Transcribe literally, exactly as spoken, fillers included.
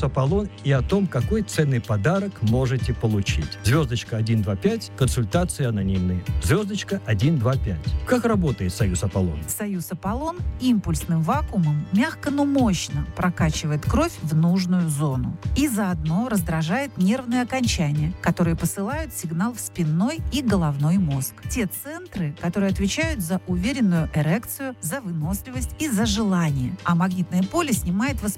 «Союз Аполлон» и о том, какой ценный подарок можете получить. Звездочка один два пять, консультации анонимные. Звездочка один два пять. Как работает «Союз Аполлон»? «Союз Аполлон» импульсным вакуумом мягко, но мощно прокачивает кровь в нужную зону и заодно раздражает нервные окончания, которые посылают сигнал в спинной и головной мозг. Те центры, которые отвечают за уверенную эрекцию, за выносливость и за желание. А магнитное поле снимает восприятие